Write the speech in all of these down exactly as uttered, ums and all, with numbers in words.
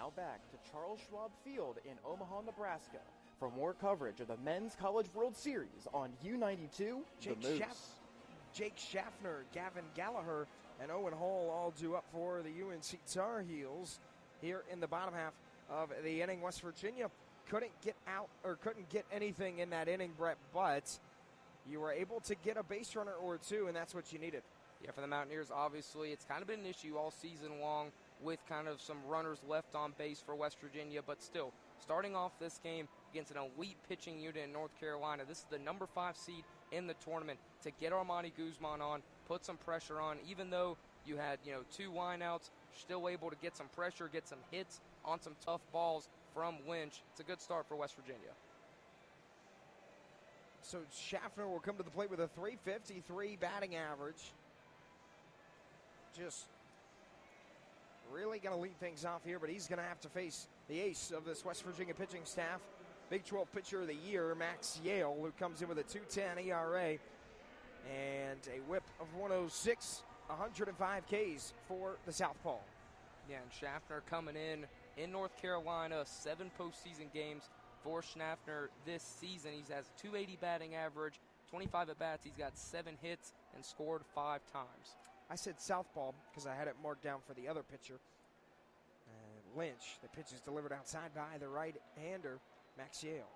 Now back to Charles Schwab Field in Omaha, Nebraska for more coverage of the Men's College World Series on U ninety-two, Jake The Moose. Schaff- Jake Schaffner, Gavin Gallagher, and Owen Hall all due up for the U N C Tar Heels here in the bottom half of the inning. West Virginia couldn't get out or couldn't get anything in that inning, Brett, but you were able to get a base runner or two, and that's what you needed. Yeah, for the Mountaineers, obviously, it's kind of been an issue all season long with kind of some runners left on base for West Virginia, but still, starting off this game against an elite pitching unit in North Carolina, this is the number five seed in the tournament. To get Armani Guzman on, put some pressure on, even though you had, you know, two lineouts, still able to get some pressure, get some hits on some tough balls from Lynch. It's a good start for West Virginia. So Schaffner will come to the plate with a three fifty-three batting average. Just really going to lead things off here, but he's going to have to face the ace of this West Virginia pitching staff, Big twelve Pitcher of the Year, Max Yale, who comes in with a two ten E R A and a whip of one oh six, one hundred five Ks for the Southpaw. Yeah, and Schaffner coming in in North Carolina, seven postseason games for Schaffner this season. He has two eighty batting average, twenty-five at-bats. He's got seven hits and scored five times. I said Southpaw because I had it marked down for the other pitcher, uh, Lynch. The pitch is delivered outside by the right-hander, Max Yale.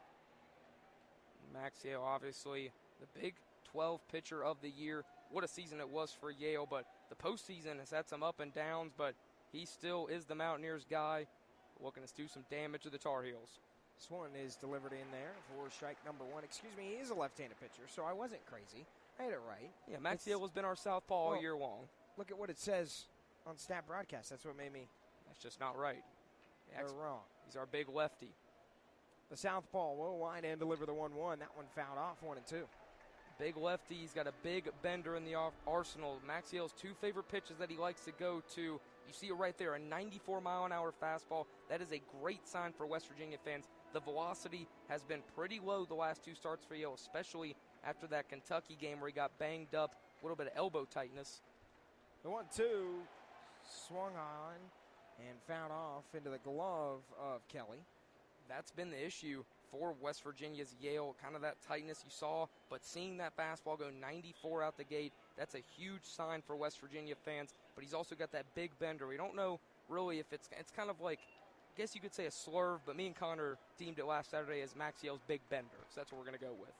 Max Yale, obviously, the Big twelve Pitcher of the Year. What a season it was for Yale, but the postseason has had some up and downs, but he still is the Mountaineers guy, looking to do some damage to the Tar Heels. This one is delivered in there for strike number one. Excuse me, he is a left-handed pitcher, so I wasn't crazy. I had it right. Yeah, Max Yale has been our southpaw all well, year long. Look at what it says on Stat Broadcast. That's what made me. That's just not right. They're wrong. He's our big lefty. The southpaw will wind and deliver the one one. That one fouled off, one and two. Big lefty. He's got a big bender in the arsenal. Max Yale's two favorite pitches that he likes to go to. You see it right there, a ninety-four mile an hour fastball. That is a great sign for West Virginia fans. The velocity has been pretty low the last two starts for Yale, especially after that Kentucky game where he got banged up, a little bit of elbow tightness. The one two swung on and fouled off into the glove of Kelly. That's been the issue for West Virginia's Yale, kind of that tightness you saw, but seeing that fastball go ninety-four out the gate, that's a huge sign for West Virginia fans. But he's also got that big bender. We don't know really if it's it's kind of like, I guess you could say a slurve, but me and Connor deemed it last Saturday as Max Yale's big bender, so that's what we're going to go with.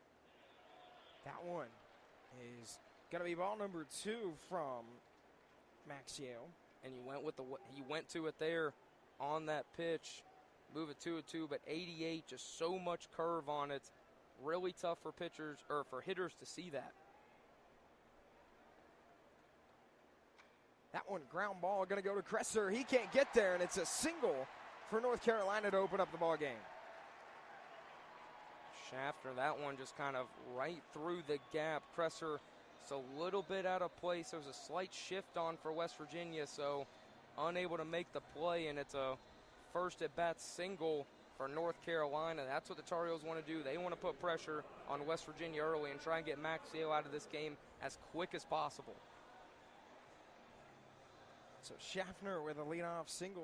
That one is going to be ball number two from Max Yale. And you went with the he went to it there on that pitch. Move it to a two, but eighty-eight, just so much curve on it. Really tough for pitchers or for hitters to see that. That one, ground ball, going to go to Kresser. He can't get there, and it's a single for North Carolina to open up the ball game. Schaffner, that one just kind of right through the gap. Kresser, just a little bit out of place. There was a slight shift on for West Virginia, so unable to make the play, and it's a first at-bat single for North Carolina. That's what the Tar Heels want to do. They want to put pressure on West Virginia early and try and get Max Yale out of this game as quick as possible. So Schaffner with a leadoff single.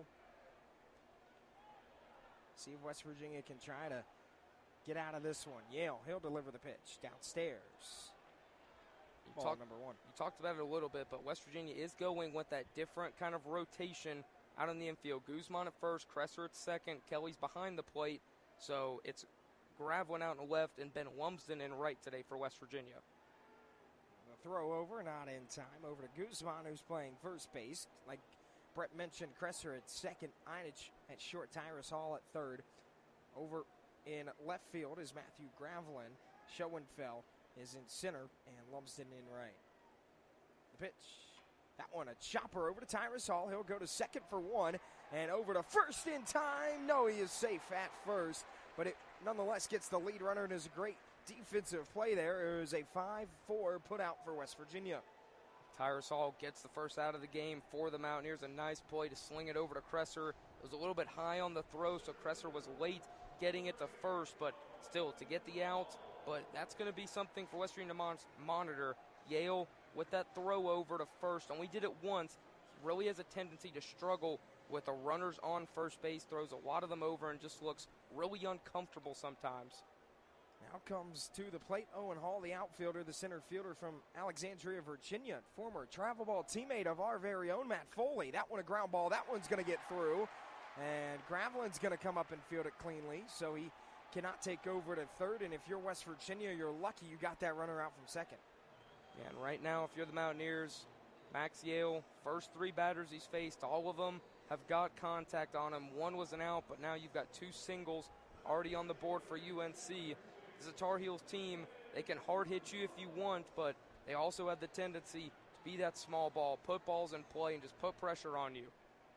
See if West Virginia can try to get out of this one. Yale, he'll deliver the pitch downstairs. You Ball talk, number one. You talked about it a little bit, but West Virginia is going with that different kind of rotation out in the infield. Guzman at first, Kresser at second, Kelly's behind the plate. So it's Gravlin out in the left and Ben Lumsden in right today for West Virginia. The throw over, not in time. Over to Guzman, who's playing first base. Like Brett mentioned, Kresser at second, Einich at short, Tyrus Hall at third. Over in left field is Matthew Gravlin. Schoenfeld is in center, and Lumsden in right. The pitch. That one, a chopper over to Tyrus Hall. He'll go to second for one, and over to first in time. No, he is safe at first, but it nonetheless gets the lead runner, and is a great defensive play there. It was a five four put out for West Virginia. Tyrus Hall gets the first out of the game for the Mountaineers. A nice play to sling it over to Kresser. It was a little bit high on the throw, so Kresser was late getting it to first, but still to get the out. But that's going to be something for West Virginia to mon- monitor. Yale with that throw over to first, and we did it once. really has a tendency to struggle with the runners on first base, throws a lot of them over, and just looks really uncomfortable sometimes. Now comes to the plate Owen Hall, the outfielder, the center fielder from Alexandria, Virginia, former travel ball teammate of our very own Matt Foley. That one a ground ball. That one's going to get through. And Gravelin's going to come up and field it cleanly, so he cannot take over to third. And if you're West Virginia, you're lucky you got that runner out from second. Yeah, and right now, if you're the Mountaineers, Max Yale, first three batters he's faced, all of them have got contact on him. One was an out, but now you've got two singles already on the board for U N C. This is a Tar Heels team. They can hard hit you if you want, but they also have the tendency to be that small ball, put balls in play, and just put pressure on you.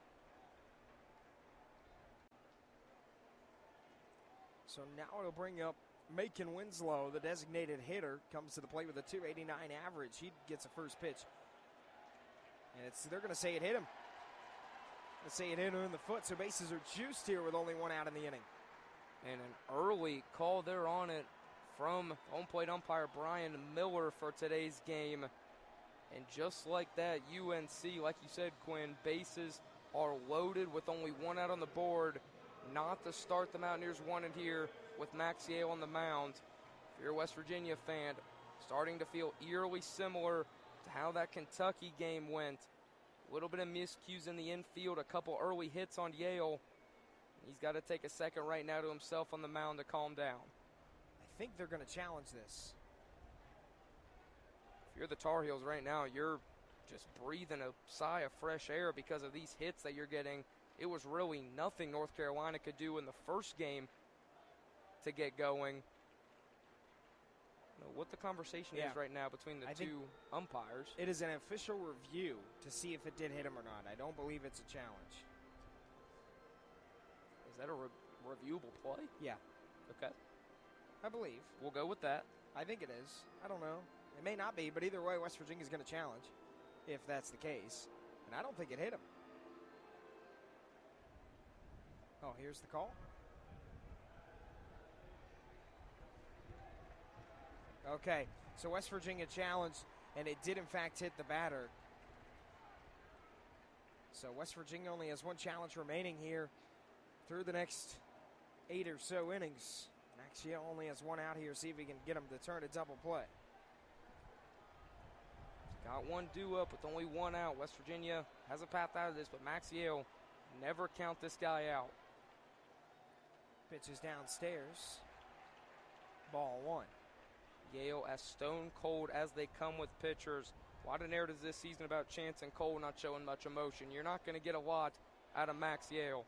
So now it'll bring up Macon Winslow, the designated hitter, comes to the plate with a two eighty-nine average. He gets a first pitch. And it's they're going to say it hit him. Let's say it hit him in the foot, so bases are juiced here with only one out in the inning. And an early call there on it from home plate umpire Brian Miller for today's game. And just like that, U N C, like you said, Quinn, bases are loaded with only one out on the board. Not to start the Mountaineers wanted here with Max Yale on the mound. If you're a West Virginia fan, starting to feel eerily similar to how that Kentucky game went. A little bit of miscues in the infield, a couple early hits on Yale. He's got to take a second right now to himself on the mound to calm down. I think they're going to challenge this. If you're the Tar Heels right now, you're just breathing a sigh of fresh air because of these hits that you're getting. It was really nothing North Carolina could do in the first game to get going. I don't know what the conversation yeah. is right now between the I two umpires. It is an official review to see if it did hit him or not. I don't believe it's a challenge. Is that a re- reviewable play? Yeah. Okay. I believe. We'll go with that. I think it is. I don't know. It may not be, but either way, West Virginia's going to challenge if that's the case. And I don't think it hit him. Oh, here's the call. Okay, so West Virginia challenged, and it did in fact hit the batter. So West Virginia only has one challenge remaining here through the next eight or so innings. Max Yale only has one out here. See if he can get him to turn a double play. Got one due up with only one out. West Virginia has a path out of this, but Max Yale, never count this guy out. Pitches downstairs. Ball one. Yale as stone cold as they come with pitchers. A lot of narratives this season about Chance and Cole not showing much emotion. You're not going to get a lot out of Max Yale.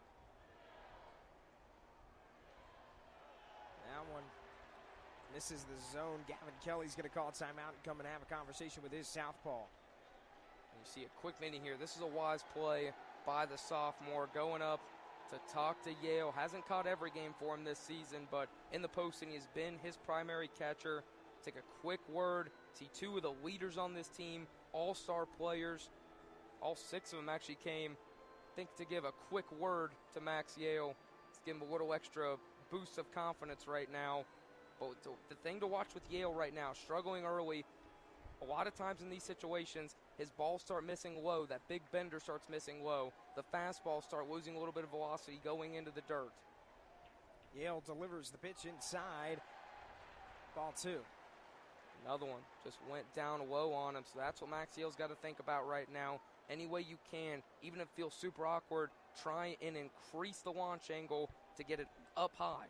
That one misses the zone. Gavin Kelly's going to call timeout and come and have a conversation with his southpaw. And you see a quick inning here. This is a wise play by the sophomore going up to talk to Yale. Hasn't caught every game for him this season, but in the posting he has been his primary catcher. Take a quick word. See two of the leaders on this team, all-star players. All six of them actually came, I think, to give a quick word to Max Yale. Let's give him a little extra boost of confidence right now. But the thing to watch with Yale right now, struggling early, a lot of times in these situations, his balls start missing low. That big bender starts missing low. The fastballs start losing a little bit of velocity going into the dirt. Yale delivers the pitch inside. Ball two. Another one just went down low on him. So that's what Max Yale's got to think about right now. Any way you can, even if it feels super awkward, try and increase the launch angle to get it up high.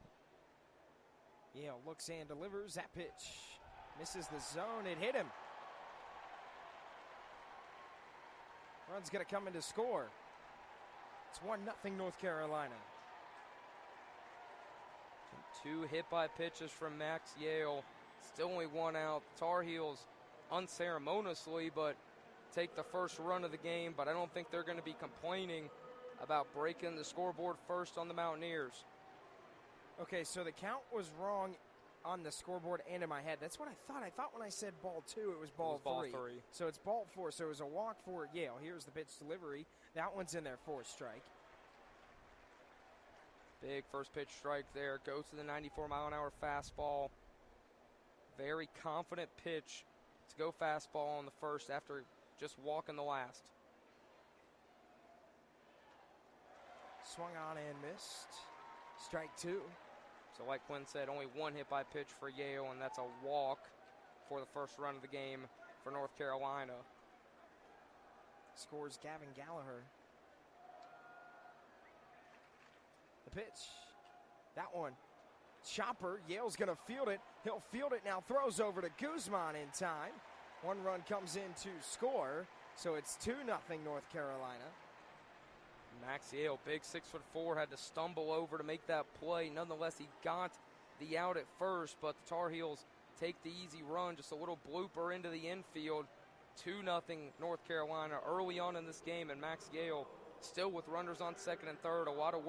Yale looks and delivers. That pitch misses the zone. It hit him. Run's going to come in to score. It's one nothing North Carolina. Two hit by pitches from Max Yale. Still only one out. Tar Heels unceremoniously, but take the first run of the game. But I don't think they're going to be complaining about breaking the scoreboard first on the Mountaineers. Okay, so the count was wrong on the scoreboard and in my head. That's what I thought. I thought when I said ball two, it was ball, it was three. ball three. So it's ball four. So it was a walk for Yale. Here's the pitch delivery. That one's in there for a strike. Big first pitch strike there. Goes to the ninety-four mile an hour fastball. Very confident pitch to go fastball on the first after just walking the last. swung on and missed. Strike two. So like Quinn said, only one hit by pitch for Yale, and that's a walk for the first run of the game for North Carolina. Scores Gavin Gallagher. The pitch. That one. Chopper. Yale's going to field it. He'll field it now. Throws over to Guzman in time. One run comes in to score. So it's two nothing North Carolina. Max Yale, big six foot four, had to stumble over to make that play. Nonetheless, he got the out at first, but the Tar Heels take the easy run. Just a little blooper into the infield. two nothing North Carolina early on in this game, and Max Yale still with runners on second and third. A lot of work